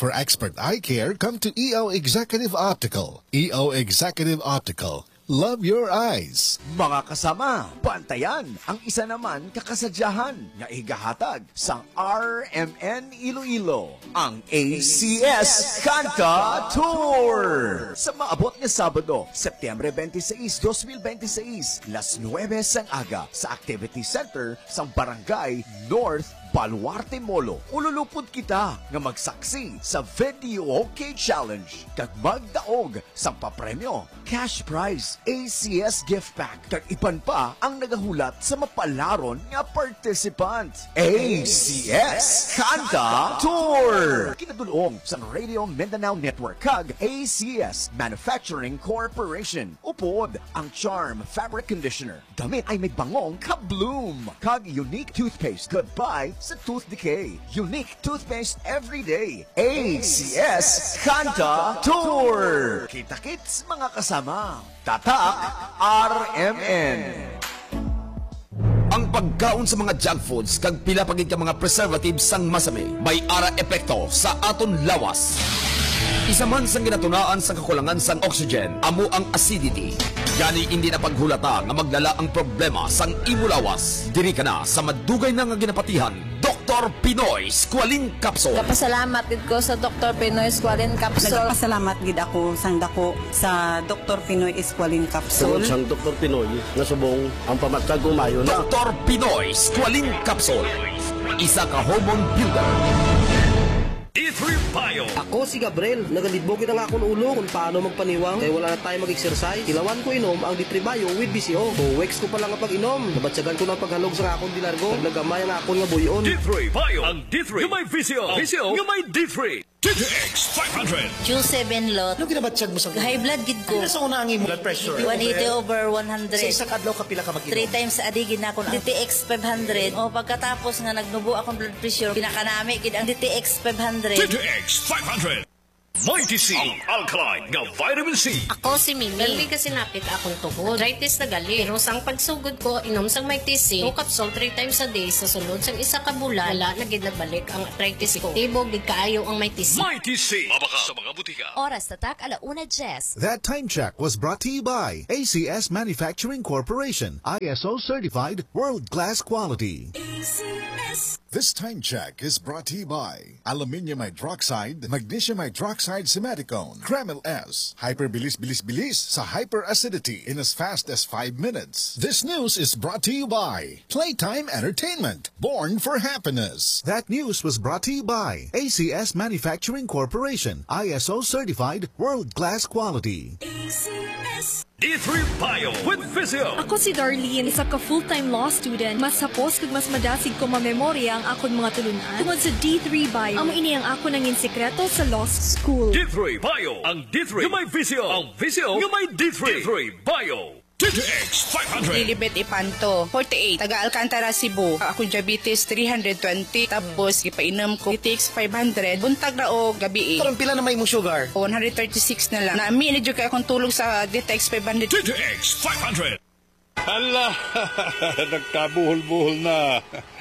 For expert eye care, come to EO Executive Optical. EO Executive Optical. Love your eyes. Mga kasama, bantayan ang isa naman kakasadyahan nga igahatag sa RMN Iloilo, ang ACS Kanta Tour. Sa maabot nga Sabado, Setyembre 26, 2026, las 9 sang aga sa Activity Center sa Barangay North Baluarte Molo. Ululupod kita nga magsaksi sa Video OK Challenge kag magdaog sa papremyo, cash prize, ACS gift pack kag iban pa ang nagahulat sa mapalaron nga participant. ACS Kanta Tour. Kinadulong sa Radio Mindanao Network kag ACS Manufacturing Corporation. Upod ang Charm Fabric Conditioner. Gamit ay may bangong ka-bloom kag unique toothpaste. Goodbye sa tooth decay. Unique toothpaste every day. ACS Kanta Tour. Kita-kits mga kasama. Tatak RMN. Ang pagkaon sa mga junk foods kag pila pagid ka mga preservatives sang masami may ara epekto sa aton lawas. Isa man sang ginatunaan sa kakulangan sang oxygen, amo ang acidity. Gani hindi na paghulata nga maglala ang problema sang imo lawas. Diri ka na sa madugay na nga ginapatihan, Dr. Pinoy Squalene Capsule. Kapasalamat gid ko sa Dr. Pinoy Squalene Capsule. Nagpasalamat gid ako sang dako sa Dr. Pinoy Squalene Capsule. Tungod sang Dr. Pinoy nasubong ang pamatsag umayo na. Dr. Pinoy Squalene Capsule. Isa ka hormone builder. D3 Bio. Ako si Gabriel, nagalidbogin ang akong ulo kung paano magpaniwang kaya wala na tayo mag-exercise. Kilawan ko inom ang D3 Bio with BCO. 2 weeks ko pa lang ang pag-inom. Nabatsagan ko ng paghalog sa akong dilargo. Naglagamay ang akong nga buyon. D3 Bio. Ang D3 yung may VCO. VCO yung may D3. TTX 500. Juice 7 lot. Ano ginabatsyag mo sa High blood gid ko. Ano sa una ang imo blood pressure? 180/100. Sa isa kadlaw ka pila ka mag-inom? 3 times a day gid na ako. DTX 500. O pagkatapos nga nagnubo akong blood pressure, pinakanami gid ang DTX 500. TTX 500. Mighty C. Ang alkaline nga vitamin C. Ako si Mimi. Gali kasi napit akong tuhod. Arthritis na gali. Pero sang pagsugod ko, inom sang Mighty C. 2 capsule 3 times a day. Sa sunod sang isa ka bulan, wala na gid nagbalik ang arthritis ko. Tibog gid kaayo ang Mighty C. Mighty C. Mabaka sa mga butika. Oras tatak 1:10. That time check was brought to you by ACS Manufacturing Corporation. ISO certified world-class quality. ACS. This time check is brought to you by Aluminium Hydroxide, Magnesium Hydroxide Simaticone, Kremil S, Hyperbilis Bilis Bilis sa hyperacidity in as fast as 5 minutes. This news is brought to you by Playtime Entertainment, born for happiness. That news was brought to you by ACS Manufacturing Corporation, ISO certified world-class quality. ACS. D3 Bio with Physio. Ako si Darlene, isa ka full-time law student. Mas sapos kag mas madasig ko mamemorya ang akon mga tulunan. Tungod sa D3 Bio, amo ini ang ako nangin sekreto sa law school. D3 Bio. Ang D3 yung may Physio. Ang Physio yung may D3. D3 Bio. TTX 500. Lilibet Ipanto, 48, taga Alcantara, Cebu. Ako diabetes 320, tapos ipainom ko TTX 500, buntag na o gabi. Karong pila na may mong sugar? 136 na lang. Naami na dyan kaya akong tulog sa TTX 500. TTX 500. Hala, nagkabuhol-buhol na.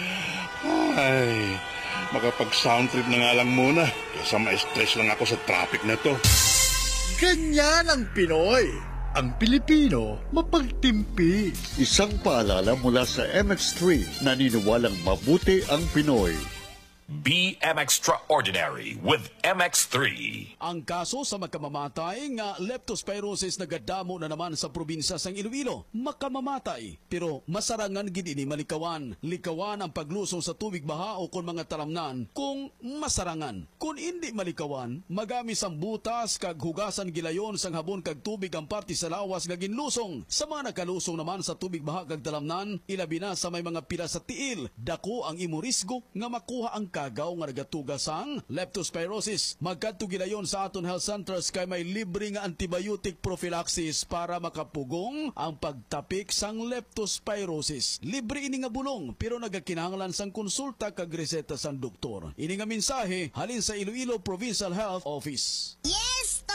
Ay, makapag-sound trip na nga lang muna. Kesa ma-stress lang ako sa traffic na to. Ganyan ang Pinoy. Ang Pilipino, mapagtimpi. Isang paalala mula sa MX3, naniniwalang mabuti ang Pinoy. Be extraordinary with MX3. Ang kaso sa makamamatay nga leptospirosis nagadamo na naman sa probinsya sang Iloilo. Makamamatay, pero masarangan gid ini malikawan. Likawan ang paglusong sa tubig baha o kon mga talamnan kung masarangan. Kung hindi malikawan, magamis ang butas kag hugasan gilayon sang habon kag tubig ang parte sa lawas nga ginlusong. Sa mga nakalusong naman sa tubig baha kag talamnan, ilabi na sa may mga pila sa tiil, dako ang imo risgo nga makuha ang kagaw nga nagatugas ang leptospirosis. Magkadto gilayon sa aton health centers kay may libre nga antibiotic prophylaxis para makapugong ang pagtapik sang leptospirosis. Libre ini nga bulong pero nagakinahanglan sang konsulta kag reseta sang doktor. Ini nga mensahe halin sa Iloilo Provincial Health Office. Yes to health!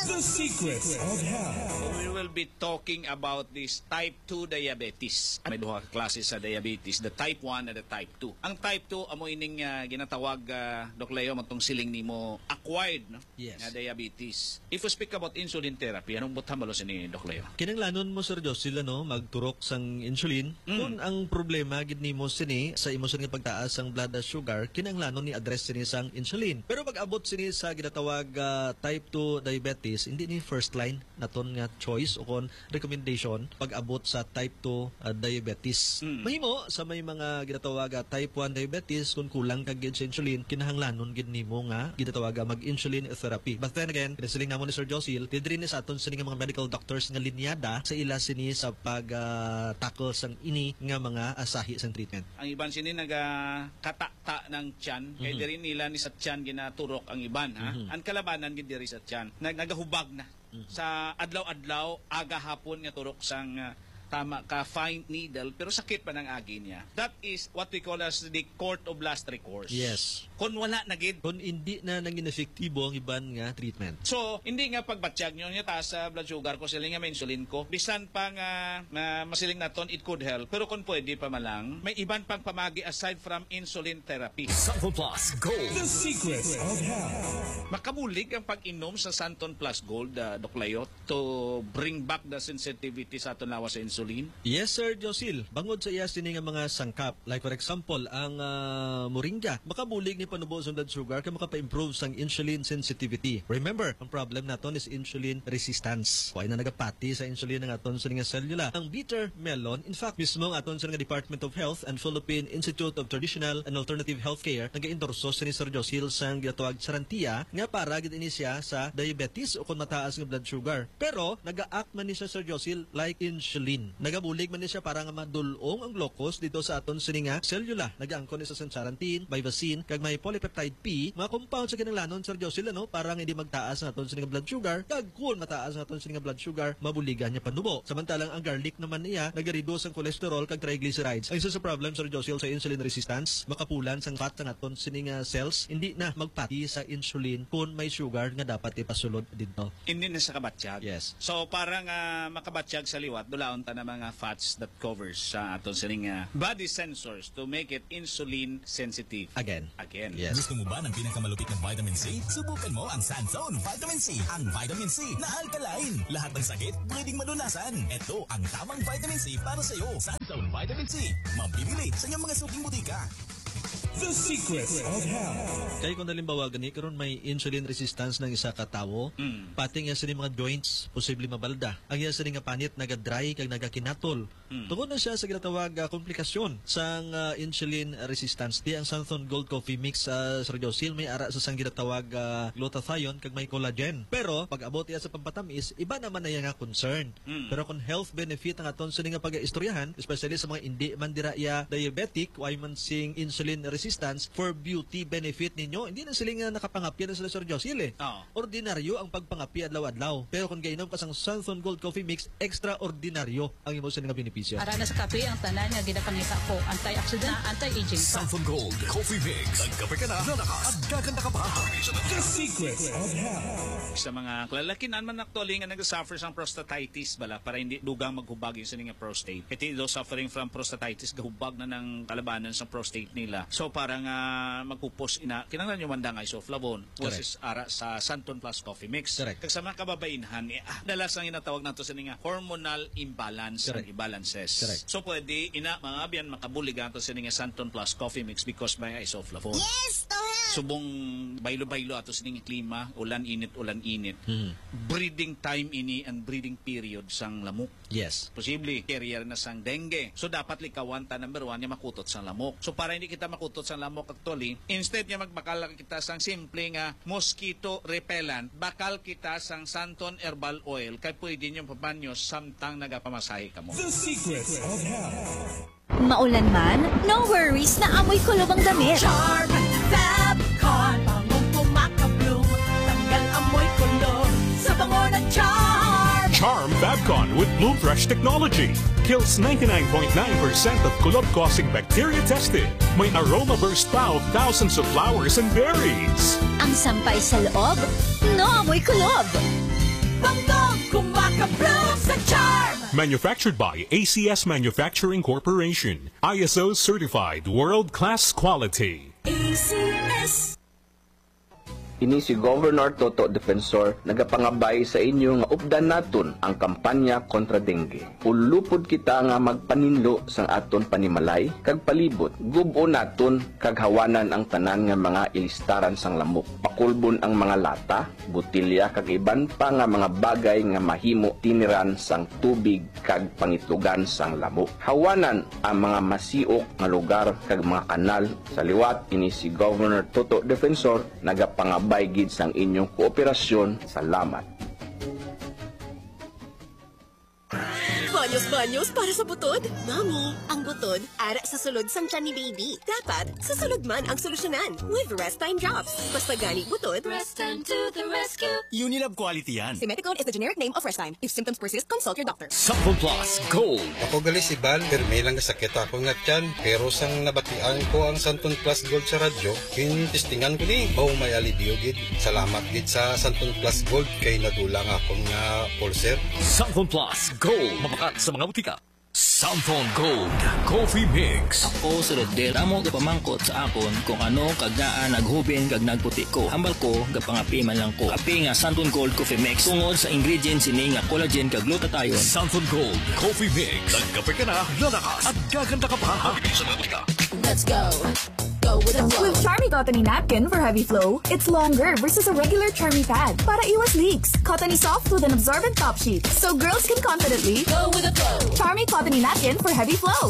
The Secrets of Health. We will be talking about this type 2 diabetes. May duha ka klase sa diabetes, the type 1 and the type 2. Ang type 2 amo ining ginatawag Doc Leo matong siling nimo acquired no? Yes. Na diabetes. If we speak about insulin therapy, anong butambalo ni Doc Leo? Kinanglanon mo Sir Jos sila no magturok sang insulin. Kung ang problema gid nimo sini sa imo nga pagtaas sang blood sugar, kinanglanon ni address sini sang insulin. Pero pag abot sini sa ginatawag type 2 diabetes, hindi ni first line naton nga choice o kon recommendation pag abot sa type 2 diabetes. Mahimo sa may mga ginatawag type 1 diabetes kung kulang kag gid sa insulin, kinahanglanon gid nimo nga ginatawag mag-insulin therapy. But then again, kinasiling namo ni Sir Josil, didri ni sa aton sini nga mga medical doctors nga linyada sa ila sini sa pag tackle sang ini nga mga asahi sang treatment. Ang iban sini nagakatakta ng tiyan, kay diri nila ni sa tiyan ginaturok ang iban ha. Ang kalabanan gid diri sa tiyan, nagahubag na. Sa adlaw-adlaw aga hapon nga turok sang tama ka fine needle pero sakit pa ng agi niya. That is what we call as the court of last recourse. Yes. Kung wala na gid, kung hindi na naging efektibo ang iban nga treatment. So, hindi nga pagbatsyag nyo niya taas sa blood sugar ko, siling nga may insulin ko. Bisan pa nga masiling naton, it could help. Pero kung pwede pa malang, may iban pang pamagi aside from insulin therapy. Santon Plus Gold. The Secrets of Health. Makabulig ang pag-inom sa Santon Plus Gold, Doc Leo, to bring back the sensitivity sa aton lawas sa insulin. Yes, Sir Josil. Bangod sa iya sini nga mga sangkap, like for example, ang moringa, makabulig ni panubo sa blood sugar kay makapa-improve sang insulin sensitivity. Remember, ang problem naton is insulin resistance. Kaya na nagapati sa insulin ng aton sa nga selula. Ang bitter melon, in fact, mismo ang aton sa nga Department of Health and Philippine Institute of Traditional and Alternative Healthcare nag-endorso sa ni Sir Josil sang ginatawag sarantia nga para gid ini siya sa diabetes o kung mataas nga blood sugar. Pero nag-act man ni siya Sir Josil like insulin. Nagabulig man ni siya para nga madulong ang glucose dito sa aton sini nga selula. Nag-angkon ni sa sarantin, bivacin, kag may polypeptide P, mga compound sa kinanglanon Sir Josil no para hindi magtaas ang aton sini nga blood sugar. Kag kung mataas ang aton sini nga blood sugar, mabuligan niya panubo. Samantalang ang garlic naman niya nagareduce ang cholesterol kag triglycerides. Ang isa sa problem Sir Josil sa insulin resistance, makapulan sang fat sa aton sini nga cells, hindi na magpati sa insulin kung may sugar nga dapat ipasulod dito. Hindi na sa kabatsyag. Yes. So parang makabatsyag sa liwat, dulaon ta na mga fats that covers sa aton sining body sensors to make it insulin sensitive. Again. Yes. Gusto mo ba ng pinakamalupit ng vitamin C? Subukan mo ang Sanzone Vitamin C. Ang vitamin C na alkaline. Lahat ng sakit pwedeng malunasan. Ito ang tamang vitamin C para sa iyo. Sanzone Vitamin C. Mabibili sa inyong mga suking butika. The Secrets of Health. Kaya kung nalimbawa gani karon may insulin resistance ng isa ka tawo, pati nga sa mga joints posible mabalda. Ang iya sa nga panit naga-dry kag nagakinatol. Tungod na siya sa ginatawag komplikasyon sang insulin resistance. Di ang Santon Gold Coffee Mix Sir Josil may ara sa sang ginatawag glutathione kag may collagen. Pero pag abot iya sa pampatamis, iba naman na nga concern. Pero kung health benefit ang aton sa nga pag-istoryahan, especially sa mga hindi man dira iya diabetic, why man sing insulin resistance for beauty benefit ninyo, hindi na sila nga nakapangapya na sila Sir Josil Ordinaryo ang pagpangapya adlaw-adlaw. Pero kung gainom ka sang Santon Gold Coffee Mix, extraordinaryo ang imo sa nga benepisyo. Ara na sa kape ang tanan nga ginapangita ko, anti-oxidant, anti-aging. Santon Gold Coffee Mix. Nagkape ka na, lalakas at gaganda ka pa. The Secrets of Health. Sa mga kalalakinan man actually nga nag-suffer sang prostatitis bala para hindi dugang maghubag yung sining prostate. Iti those suffering from prostatitis gahubag na ng kalabanan sa prostate nila. So parang magpupos ina kinanglan yung mandang isoflavone versus ara sa Santon Plus Coffee Mix. Correct. Kag sa mga kababainhan dalas ang inatawag nato sa nga hormonal imbalance and imbalances. Correct. So pwede ina mga abyan makabulig ato sa nga Santon Plus Coffee Mix because may isoflavone. Yes, Subong baylo-baylo ato sa nga klima, ulan-init. Breeding time ini and breeding period sang lamok. Yes. Posible carrier na sang dengue. So dapat likawan ta number 1 nga makutot sang lamok. So para hindi kita makutot sang lamok actually, instead nga magbakal kita sang simple nga mosquito repellent, bakal kita sang Santon Herbal Oil kay pwede nyo papanyo samtang nagapamasahe ka mo. The Secrets of Health. Maulan man, no worries na amoy kulob ang damit. Charm Fabcon, bangong pumakabloom, tanggal amoy kulob sa bango ng Charm. Charm Fabcon with Bloom Fresh technology kills 99.9% of kulob-causing bacteria tested. May aroma burst pa of thousands of flowers and berries. Ang sampay sa loob, no amoy kulob. bangong kumakabloom sa charm. Manufactured by ACS Manufacturing Corporation. ISO certified world-class quality. ACS. Ini si Governor Toto Defensor nagapangabay sa inyo nga updan naton ang kampanya kontra dengue. Ulupod kita nga magpaninlo sang aton panimalay kag palibot. Gubo naton kag hawanan ang tanan nga mga ilistaran sang lamok. Pakulbon ang mga lata, butilya kag iban pa nga mga bagay nga mahimo tiniran sang tubig kag pangitlugan sang lamok. Hawanan ang mga masiok nga lugar kag mga kanal. Sa liwat ini si Governor Toto Defensor nagapangabay gid sang inyong kooperasyon. Salamat. Banyos-banyos para sa butod? Mami, ang butod ara sa sulod sang tiyan ni baby. Dapat sa sulod man ang solusyonan with Rest Time Drops. Basta gani butod, Rest Time to the rescue. Unilab quality yan. Simeticone is the generic name of Rest Time. If symptoms persist, consult your doctor. Sample Plus Gold. Ako gali si Bal, pero may lang sakit ako nga tiyan. Pero sang nabatian ko ang Santon Plus Gold sa radyo, kinistingan ko ni. Baw may alibio gid. Salamat gid sa Santon Plus Gold kay nadulang akong nga pulser. Sample Plus Gold. Mapakat sa mga butika. Samphone Gold Coffee Mix. Ako sulod del amo gapamangkot sa akon kung ano kagdaan naghubin kag nagputi ko. Hambal ko gapangapi man lang ko. Api nga Samphone Gold Coffee Mix tungod sa ingredients ini nga collagen kag glutathione. Samphone Gold Coffee Mix. Nagkape ka na, lalakas at gaganda ka pa. Sa mga butika. Let's go. Go with the flow. With Charmy Cottony Napkin for heavy flow, it's longer versus a regular Charmy pad. Para iwas leaks, Cottony soft with an absorbent top sheet, so girls can confidently go with the flow. Charmy Cottony Napkin for heavy flow.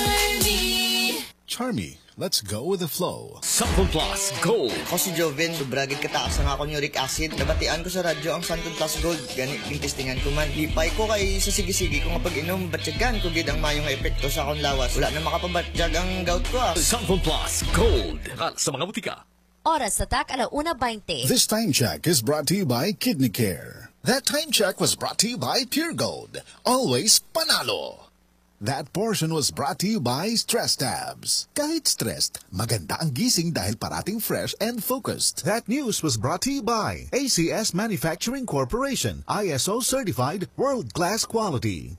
Charmy, let's go with the flow. Sample Plus Gold. Ako si Joven, sobragid kataas ang akong uric acid. Nabatian ko sa radyo ang Sample Plus Gold. Ganit yung testingan ko man. Lipay ko kay sa sige-sige ko nga pag-inom. Batyagan ko gid ang mayong epekto sa akong lawas. Wala na makapabatyag ang gout ko. Sample Plus Gold. Sa mga butika. Oras sa tak, 1:20. This time check is brought to you by Kidney Care. That time check was brought to you by Pure Gold. Always panalo. That portion was brought to you by Stress Tabs. Kahit stressed, maganda ang gising dahil parating fresh and focused. That news was brought to you by ACS Manufacturing Corporation. ISO certified world-class quality.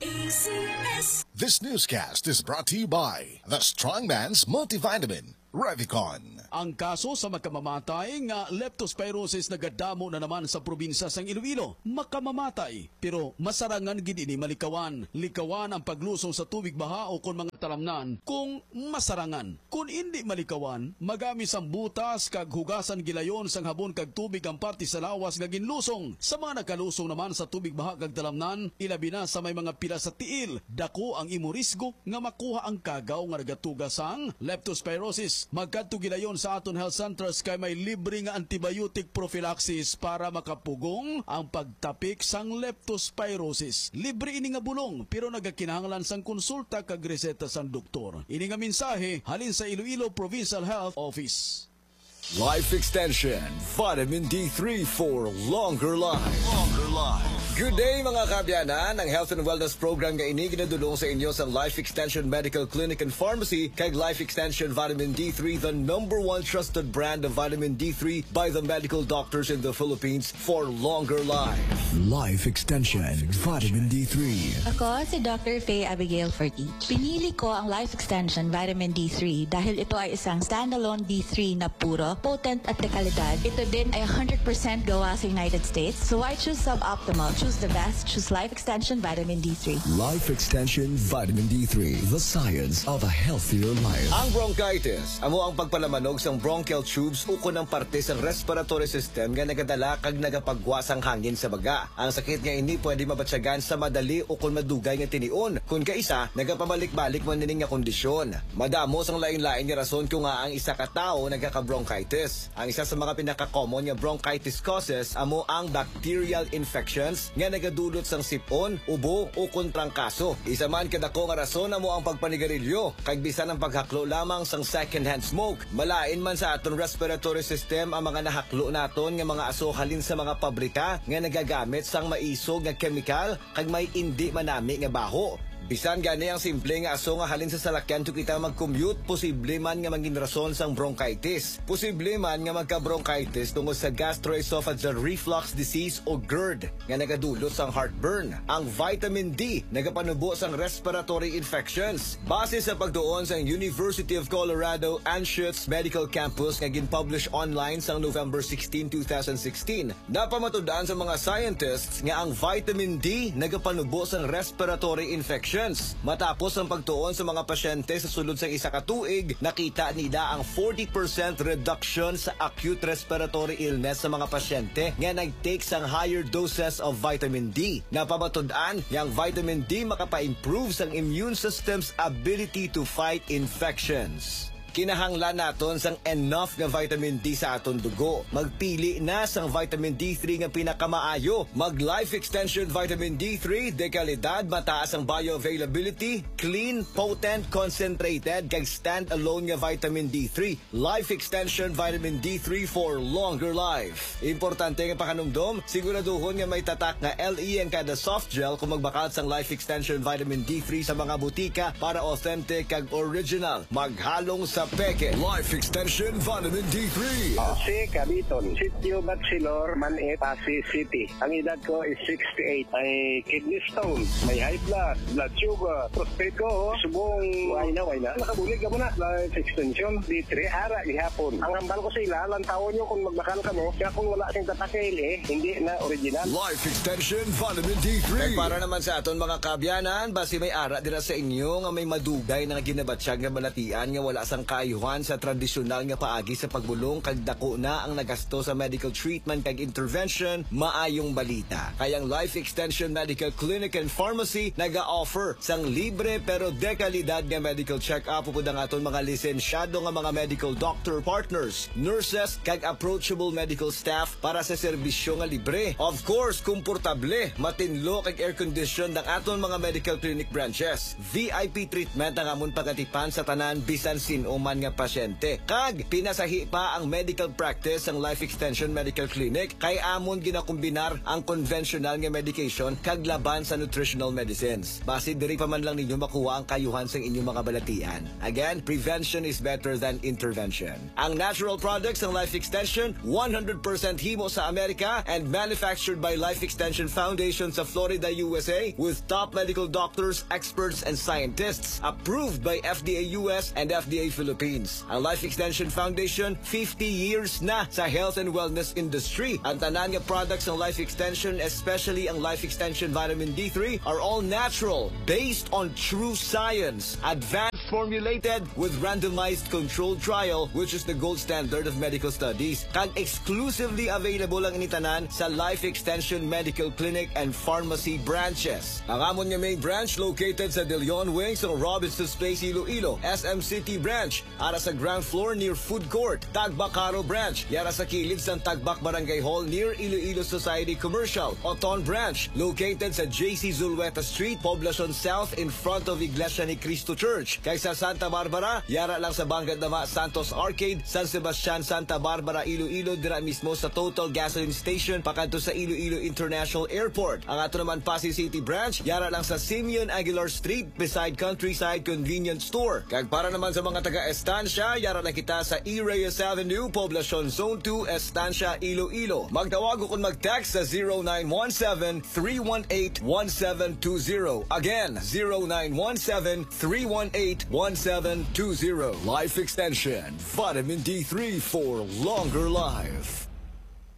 ACS. This newscast is brought to you by the Strongman's Multivitamin, Revicon. Ang kaso sa magkamamatay nga leptospirosis nagadamo na naman sa probinsya sang Iloilo. Makamamatay, pero masarangan gid ini malikawan. Likawan ang paglusong sa tubig baha o kon mga talamnan kung masarangan. Kung hindi malikawan, magamis ang butas kag hugasan gilayon sang habon kag tubig ang parte sa lawas nga ginlusong. Sa mga nakalusong naman sa tubig baha kag talamnan, ilabi na sa may mga pila sa tiil, dako ang imo risgo nga makuha ang kagaw nga nagatuga sang leptospirosis. Magkadto gilayon sa aton health centers kay may libre nga antibiotic prophylaxis para makapugong ang pagtapik sang leptospirosis. Libre ini nga bulong pero nagakinahanglan sang konsulta kag reseta sang doktor. Ini nga mensahe halin sa Iloilo Provincial Health Office. Life Extension, Vitamin D3 for longer life. Longer life. Good day mga kabyanan, ang Health and Wellness Program nga ini ginadulong sa inyo sa Life Extension Medical Clinic and Pharmacy kag Life Extension Vitamin D3, the #1 trusted brand of vitamin D3 by the medical doctors in the Philippines for longer life. Life Extension Vitamin D3. Ako si Dr. Faye Abigail Fertich. Pinili ko ang Life Extension Vitamin D3 dahil ito ay isang standalone D3 na puro, potent at dekalidad. Ito din ay 100% gawa sa United States. So why choose suboptimal? Choose the best. Choose Life Extension Vitamin D3. Life Extension Vitamin D3. The science of a healthier life. Ang bronchitis, amo ang pagpalamanog sang bronchial tubes uko ng parte sang respiratory system nga nagadala kag nagapagwas ang hangin sa baga. Ang sakit nga ini pwede mabatyagan sa madali o kung madugay nga tinion. Kung kaisa, nagapabalik-balik man nining nga kondisyon. Madamo sang lain-lain nga rason kung nga ang isa ka tao nagaka-bronchitis. Ang isa sa mga pinaka-common nga bronchitis causes amo ang bacterial infections nga nagadulot sang sipon, ubo o kontrangkaso. Isa man kadako nga rason amo ang pagpanigarilyo, kag bisan ang paghaklo lamang sang second-hand smoke. Malain man sa aton respiratory system ang mga nahaklo naton nga mga aso halin sa mga pabrika nga nagagamit sang maisog nga chemical kag may indi manami nga baho. Bisan gani ang simple nga aso nga halin sa salakyan to kita mag-commute, posible man nga maging rason sang bronchitis. Posible man nga magka-bronchitis tungod sa gastroesophageal reflux disease o GERD nga nagadulot sang heartburn. Ang vitamin D nagapanubo sang respiratory infections. Base sa pagtuon sang University of Colorado Anschutz Medical Campus nga ginpublish online sang November 16, 2016, napamatud-an sa mga scientists nga ang vitamin D nagapanubo sang respiratory infections. Matapos ang pagtuon sa mga pasyente sa sulod sa isa ka tuig, nakita nila ang 40% reduction sa acute respiratory illness sa mga pasyente nga nag-take sang higher doses of vitamin D. Napamatud-an nga ang vitamin D makapa-improve sang immune system's ability to fight infections. Kinahanglan naton sang enough nga vitamin D sa aton dugo. Magpili na sang vitamin D3 nga pinakamaayo. Mag Life Extension Vitamin D3 de kalidad, mataas ang bioavailability, clean, potent, concentrated kag stand-alone nga vitamin D3. Life Extension Vitamin D3 for longer life. Importante nga pakanumdom, siguraduhon nga may tatak nga LE ang kada soft gel kung magbakat sang Life Extension Vitamin D3 sa mga butika para authentic kag original. Maghalong sa peke. Life Extension Vitamin D3. Si Cabiton, Sitio Batsilor, Manit, Pasig City. Ang edad ko is 68. May kidney stone, may high blood, blood sugar, prostate ko, subong, why na. Nakabulig ka muna. Life Extension D3, ara, ihapon. Ang hambal ko sa ila, lantawan nyo kung magbakal ka mo, kaya kung wala siyang tatakil hindi na original. Life Extension Vitamin D3. Kaya para naman sa aton mga kabyanan, basi may ara dira sa inyo nga may madugay na ginabatsyag nga balatian nga wala sang kaayuhan sa tradisyonal nga paagi sa pagbulong kag dako na ang nagasto sa medical treatment kag intervention, maayong balita. Kayang Life Extension Medical Clinic and Pharmacy naga-offer sang libre pero dekalidad nga medical check-up upod ang aton mga lisensyado nga mga medical doctor partners, nurses kag approachable medical staff para sa serbisyo nga libre. Of course, komportable, matinlo kag air condition ng aton mga medical clinic branches. VIP treatment ang amon pagatipan sa tanan bisan sino man nga pasyente. Kag pinasahi pa ang medical practice ang Life Extension Medical Clinic kay amon ginakombinar ang conventional nga medication kag laban sa nutritional medicines. Base diri pa man lang ninyo makuha ang kayuhan sa inyong mga balatian. Again, prevention is better than intervention. Ang natural products ng Life Extension 100% himo sa Amerika and manufactured by Life Extension Foundation sa Florida, USA with top medical doctors, experts and scientists approved by FDA US and FDA Philippines. Ang Life Extension Foundation, 50 years na sa health and wellness industry. Ang tanan nga products ng Life Extension, especially ang Life Extension Vitamin D3, are all natural, based on true science, advanced formulated with randomized controlled trial, which is the gold standard of medical studies. Kag exclusively available ang initanan sa Life Extension Medical Clinic and Pharmacy branches. Ang amon nga main branch located sa De Leon Wing sa Robinson's Place, Iloilo. SM City branch ara sa ground floor near food court. Tagbacaro branch yara sa kilid sa Tagbak Barangay Hall near Iloilo Society Commercial. Oton branch located sa JC Zulueta Street, Poblacion South in front of Iglesia ni Cristo Church. Kaysa Santa Barbara yara lang sa Banggad Dama Santos Arcade, San Sebastian, Santa Barbara, Iloilo, dira mismo sa Total Gasoline Station pakanto sa Iloilo International Airport. Ang ato naman Pasig City branch yara lang sa Simeon Aguilar Street beside Countryside Convenience Store. Kag para naman sa mga taga-Estancia, yara na kita sa E. Reyes Avenue, Poblacion Zone 2, Estancia, Iloilo. Magtawag o kung mag-text sa 0917-318-1720. Again, 0917-318-1720. Life Extension, Vitamin D3 for longer life.